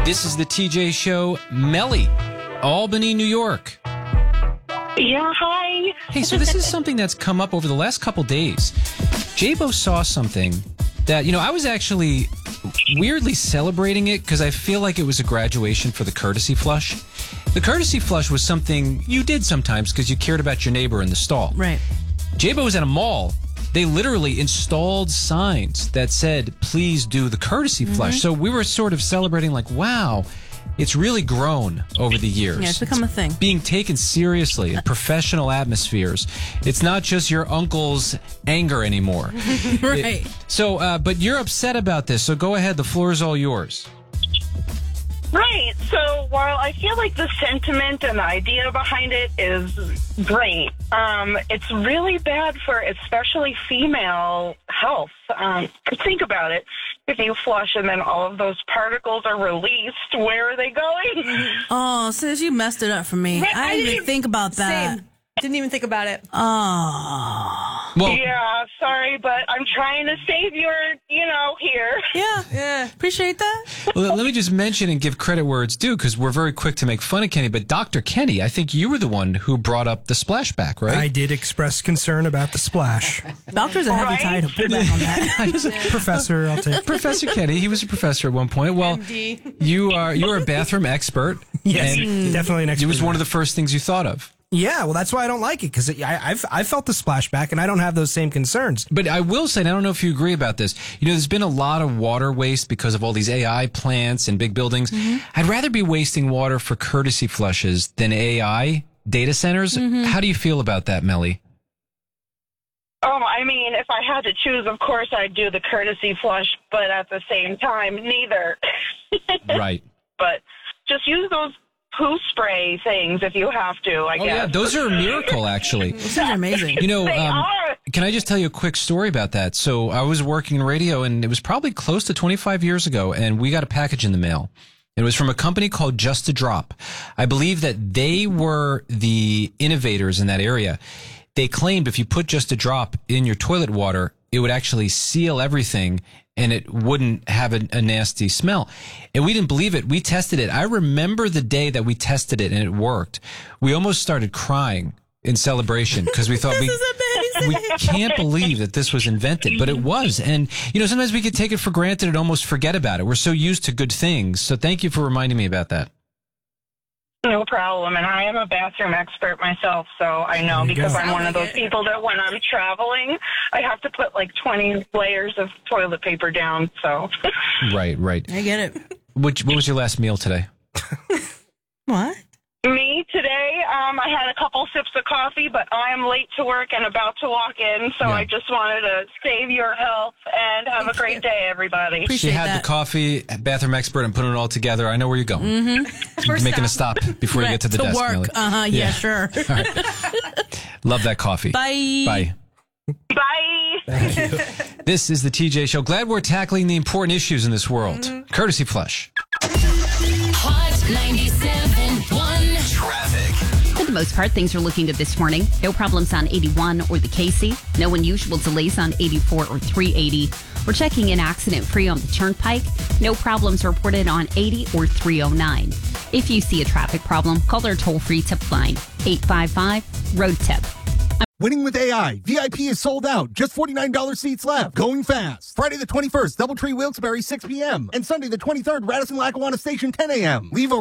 This is the TJ Show. Melly, Albany, New York. Yeah, hi. Hey, so this is something that's come up over the last couple days. Jabo saw something that, I was actually weirdly celebrating it because I feel like it was a graduation for the courtesy flush. The courtesy flush was something you did sometimes because you cared about your neighbor in the stall. Right. Jabo was at a mall. They literally installed signs that said, please do the courtesy flush. So we were sort of celebrating like, wow, it's really grown over the years. Yeah, it's become a thing. Being taken seriously in professional atmospheres. It's not just your uncle's anger anymore. Right. But you're upset about this, so go ahead. The floor is all yours. Right. So while I feel like the sentiment and the idea behind it is great, it's really bad for especially female health. Think about it. If you flush and then all of those particles are released, where are they going? Oh, sis, you messed it up for me. Right, I didn't even think about that. Same. Didn't even think about it. Oh. Well, Yeah, sorry, but I'm trying to save your, here. Yeah. Appreciate that. well, let me just mention and give credit where it's due because we're very quick to make fun of Kenny. But Dr. Kenny, I think you were the one who brought up the splashback, right? I did express concern about the splash. Doctor's a heavy Right? title. Put that on that. Professor, I'll take. Professor Kenny, he was a professor at one point. Well, MD. you are a bathroom expert. Yes, and definitely an expert. it was one of the first things you thought of. Yeah, well, that's why I don't like it, because I've felt the splashback, and I don't have those same concerns. But I will say, and I don't know if you agree about this, there's been a lot of water waste because of all these AI plants and big buildings. I'd rather be wasting water for courtesy flushes than AI data centers. How do you feel about that, Melly? I mean, if I had to choose, of course I'd do the courtesy flush, but at the same time, neither. Right. But just use those poo spray things if you have to, I guess. Yeah, those are a miracle, actually. Those are amazing. They are. Can I just tell you a quick story about that? So I was working in radio, and it was probably close to 25 years ago, and we got a package in the mail. It was from a company called Just a Drop. I believe that they were the innovators in that area. They claimed if you put Just a Drop in your toilet water, it would actually seal everything and it wouldn't have a nasty smell. And we didn't believe it. We tested it. I remember the day that we tested it and it worked. We almost started crying in celebration because we thought we can't believe that this was invented, but it was. And, sometimes we could take it for granted and almost forget about it. We're so used to good things. So thank you for reminding me about that. No problem. And I am a bathroom expert myself, so I know because I'm one of those people that when I'm traveling, I have to put like 20 layers of toilet paper down. So Right. I get it. What was your last meal today? What? me today, I had a couple sips of coffee, but I am late to work and about to walk in, so Yeah. I just wanted to save your health and have a great day, everybody. She Appreciate had that. the coffee, bathroom expert, and putting it all together. I know where you're going. You're making a stop before you get to the desk. work. Millie. Yeah, sure. All right. Love that coffee. Bye. Bye. Bye. This is the TJ Show. Glad we're tackling the important issues in this world. Courtesy Flush. Hot 97.1 Traffic. For the most part, things are looking good this morning. No problems on 81 or the Casey. No unusual delays on 84 or 380. We're checking in accident-free on the Turnpike. No problems reported on 80 or 309. If you see a traffic problem, call our toll-free tip line, 855-ROAD-TIP. Winning with AI. VIP is sold out. Just $49 seats left. Going fast. Friday the 21st, Doubletree Wilkes-Barre, 6 p.m. And Sunday the 23rd, Radisson Lackawanna Station, 10 a.m. Leave a